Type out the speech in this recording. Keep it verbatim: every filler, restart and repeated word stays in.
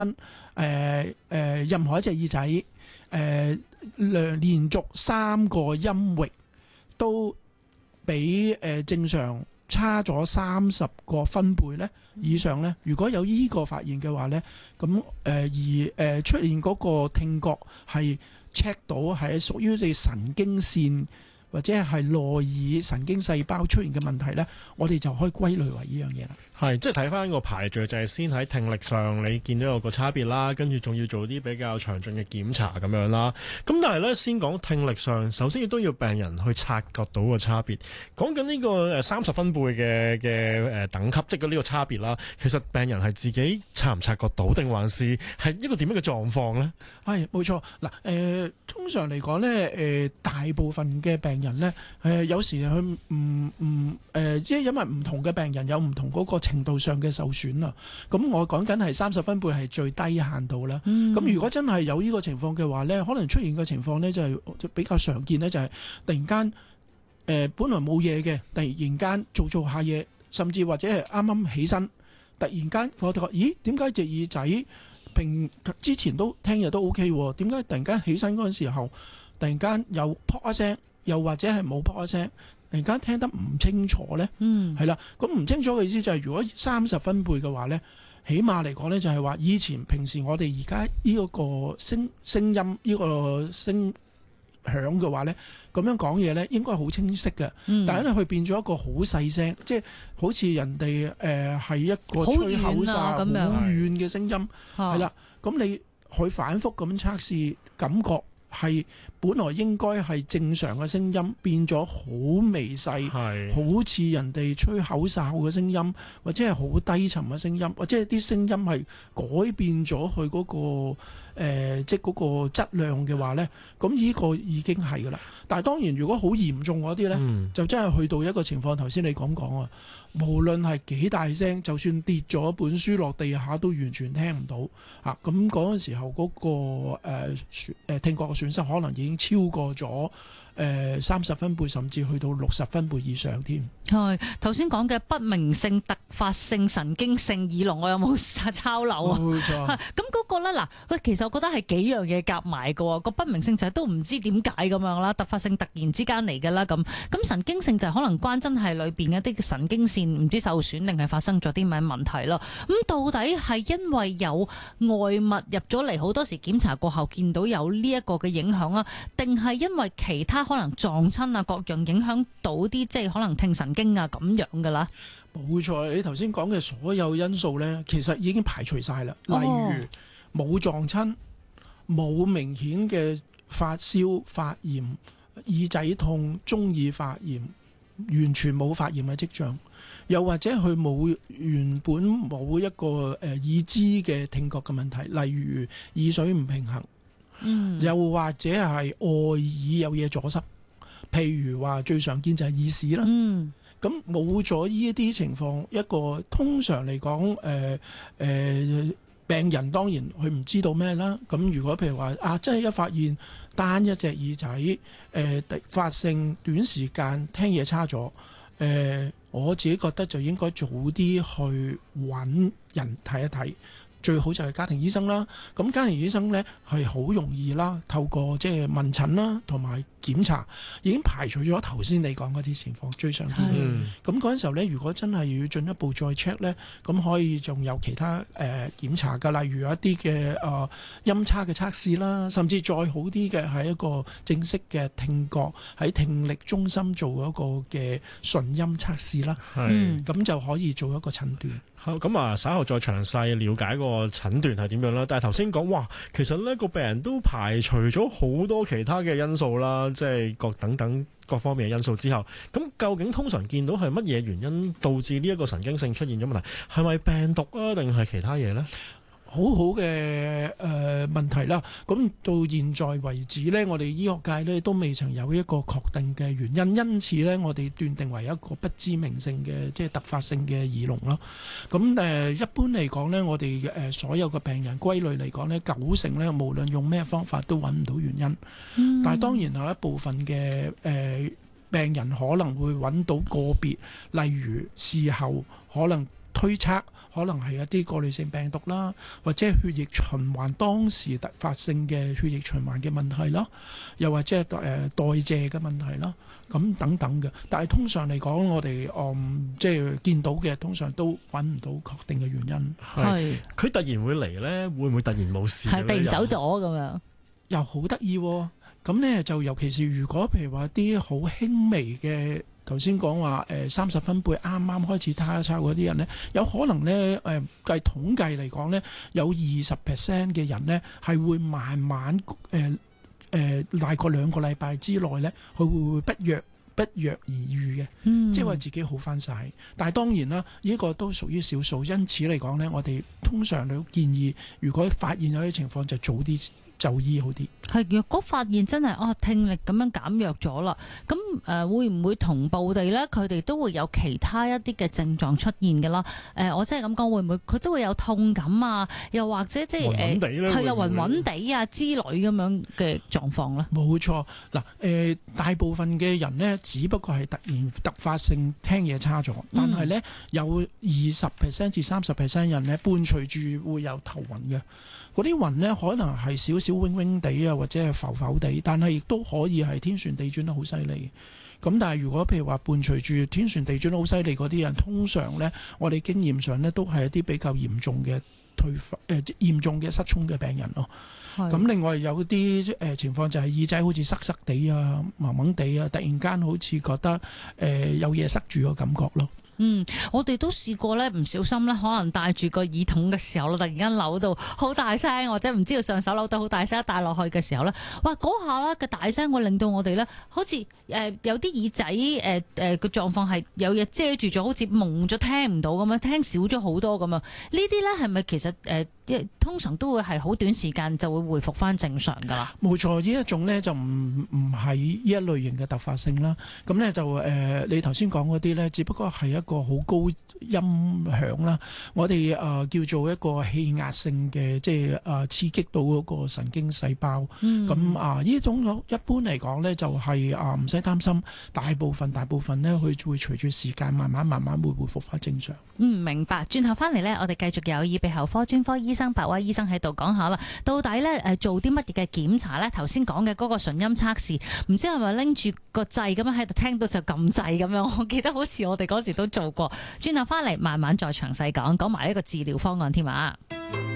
誒、呃呃、任何一隻耳仔誒、呃、連續三個音域都比誒、呃、正常差咗三十個分貝咧以上咧，如果有呢個發現嘅話咧，咁誒、呃、而誒、呃、出現嗰個聽覺係 check 到係屬於你神經線或者係內耳神經細胞出現嘅問題咧，我哋就可以歸類為呢樣嘢啦。係， 即係睇翻個排序就係先喺聽力上你見到有個差別啦，跟住仲要做啲比較詳盡嘅檢查咁樣啦。咁但係咧，先講聽力上，首先亦都要病人去察覺到個差別。講緊呢個誒三十分貝嘅嘅誒等級，即係呢個差別啦。其實病人係自己察唔察覺到，定還是係一個點樣嘅狀況咧？係冇錯，嗱誒、呃，通常嚟講咧，誒、呃、大部分嘅病人咧，誒、呃、有時佢唔唔誒，即係因為唔同嘅病人有唔同嗰個程度上嘅受損啊。咁我講緊係三十分貝係最低限度啦。咁、嗯、如果真係有呢個情況嘅話咧，可能出現嘅情況咧就係、是、比較常見咧，就係突然間誒、呃、本來冇嘢嘅，突然間做做下嘢，甚至或者係啱啱起身，突然間我哋覺咦點解隻耳仔平之前都聽日都 OK 喎，點解突然間起身嗰陣時候突然間又撲一聲，又或者係冇撲一聲？突然間聽得唔清楚呢，嗯，係啦，咁唔清楚嘅意思就係、是、如果三十分貝嘅話呢，起碼嚟講呢，就係話以前平時我哋而家呢個個聲聲音呢、呢個聲響嘅話呢，咁樣講嘢呢應該好清晰嘅，嗯、但係咧佢變咗一個好細聲，即係好似人哋誒係一個吹口哨好遠嘅聲音，係啦，咁你佢反覆咁測試感覺。係本來應該係正常嘅聲音，變咗好微細，好似人哋吹口哨嘅聲音，或者係好低沉嘅聲音，或者係啲聲音係改變咗佢嗰個、呃、即係嗰個質量嘅話呢，咁呢個已經係㗎啦。但係當然，如果好嚴重嗰啲呢，嗯、就真係去到一個情況，頭先你講講啊，無論係幾大聲，就算跌咗本書落地下都完全聽唔到啊！咁嗰陣時候嗰、嗰個誒誒、呃、聽覺嘅損失可能已經超過咗誒三十分貝，甚至去到六十分貝以上添。 係頭先講嘅不明性突發性神經性耳聾，我有冇抄漏啊？冇錯。咁嗰個咧嗱，喂，其實我覺得係幾樣嘢夾埋嘅喎。個不明性就係都唔知點解咁樣啦，突發性突然之間嚟嘅啦咁。咁神經性就係可能關真係裏邊一啲神經線唔知受損定係發生咗啲咩問題咯。咁到底係因為有外物入咗嚟，好多時檢查過後見到有呢一個嘅影響啊，定係因為其他可能撞親啊各樣影響到啲即係可能聽神經啊咁樣㗎啦？ 冇錯，你頭先講嘅所有因素呢，其實已經排除晒啦。例如冇撞親，冇明顯嘅發燒、發炎、耳仔痛、中耳發炎，完全冇發炎嘅跡象，又或者佢冇原本冇一個誒耳支嘅聽覺嘅問題，例如耳水唔平衡，嗯，又或者係外耳有嘢阻塞，譬如話最常見就係耳屎啦，嗯，咁冇咗呢一啲情況，一個通常嚟講，誒、呃、誒。呃病人當然佢唔知道咩啦，咁如果譬如話啊，真係一發現單一隻耳仔誒、呃、突發性短時間聽嘢差咗，誒、呃、我自己覺得就應該早啲去揾人睇一睇。最好就係家庭醫生啦，咁家庭醫生呢係好容易啦，透過即係問診啦，同埋檢查已經排除咗頭先你講嗰啲情況最常見嘅。咁嗰陣時候呢，如果真係要進一步再 check 呢，咁可以仲有其他誒、呃、檢查㗎，例如一啲嘅誒音叉嘅測試啦，甚至再好啲嘅係一個正式嘅聽覺喺聽力中心做一個嘅順音測試啦。係，咁就可以做一個診斷。 好，咁啊，稍後再詳細了解個診斷係點樣啦。但係頭先講，哇，其實呢個病人都排除咗好多其他嘅因素啦，即係各等等各方面嘅因素之後，咁究竟通常見到係乜嘢原因導致呢一個神經性出現咗問題？係咪病毒啊，定係其他嘢呢？ 好好嘅誒、呃、問題啦，咁到現在為止呢，我哋醫學界呢都未曾有一個確定嘅原因，因此呢，我哋斷定為一個不知名性嘅即係突發性嘅耳聾咯。咁誒、呃、一般嚟講呢，我哋誒、呃、所有嘅病人歸類嚟講呢，九成呢，無論用咩方法都揾唔到原因。嗯、但係當然有一部分嘅誒、呃、病人可能會揾到個別，例如事後可能推測可能係一啲過濾性病毒啦，或者係血液循環當時突發性嘅血液循環嘅問題啦，又或者係誒代謝嘅問題啦，咁等等嘅。但係通常嚟講，我哋嗯即係見到嘅，通常都揾唔到確定嘅原因。 係佢突然會嚟咧，會唔會突然冇事咧？ 係突然走咗咁樣， 又好得意喎。咁呢，就尤其是如果譬如話啲好輕微嘅，頭先講話誒三十分貝啱啱開始他抄嗰啲人呢，有可能呢，誒、呃、計統計嚟講呢，有二十 percent 嘅人呢係會慢慢誒誒、呃呃、大概兩個禮拜之內呢，佢會不藥不藥而愈嘅， 嗯、 即係話自己好翻晒。但係當然啦，呢、這個都屬於少數，因此嚟講呢，我哋通常都建議，如果發現有啲情況，就早啲就醫好啲。 係，若果發現真係哦聽力咁樣減弱咗啦，咁誒、呃、會唔會同步地咧，佢哋都會有其他一啲嘅症狀出現嘅啦？誒、呃，我即係咁講，會唔會佢都會有痛感啊？又或者即係誒係啦，暈暈地啊之類咁樣嘅狀況咧？ 冇錯，嗱、呃、誒，大部分嘅人呢，只不過係突然突發性聽嘢差咗，但係咧有二十 percent 至三十 percent 人咧，伴隨住會有頭暈嘅。嗰啲雲呢，可能係少少嗡嗡地啊，或者係浮浮地，但係亦都可以係天旋地轉得好犀利。咁但係如果譬如話伴隨住天旋地轉得好犀利嗰啲人，通常呢，我哋經驗上呢，都係一啲比較嚴重嘅退化誒嚴重嘅失聰嘅病人咯。咁另外有啲誒、呃、情況就係耳仔好似塞塞地啊、掹掹地啊，突然間好似覺得誒、呃、有嘢塞住個感覺咯。 嗯，我哋都試過咧，唔小心咧，可能戴住個耳筒嘅時候，突然間扭到好大聲，或者唔知道上手扭到好大聲，戴落去嘅時候咧，哇！嗰下咧嘅大聲會令到我哋咧，好似誒、呃、有啲耳仔誒誒個狀況係有嘢遮住咗，好似蒙咗聽唔到咁樣，聽少咗好多咁樣。呢啲咧係咪其實誒、呃、通常都會係好短時間就會恢復翻正常㗎啦？ 冇錯，呢一種咧就唔唔係呢一類型嘅突發性啦。咁咧就誒、呃、你頭先講嗰啲咧，只不過係一個好高音響啦，我哋誒、呃、叫做一個氣壓性嘅，即係誒、呃、刺激到嗰個神經細胞。咁、嗯、啊，呢種一般嚟講咧，就係啊唔使擔心，大部分大部分咧，佢會隨住時間慢慢慢慢會恢復翻正常。 嗯，明白。轉頭翻嚟咧，我哋繼續有耳鼻喉科專科醫生白威醫生喺度講下啦。到底咧誒做啲乜嘢嘅檢查咧？頭先講嘅嗰個純音測試，唔知係咪拎住個掣咁樣喺度聽到就撳掣咁樣？我記得好似我哋嗰時都做過。轉頭翻嚟慢慢再詳細講，講埋呢個治療方案添啊！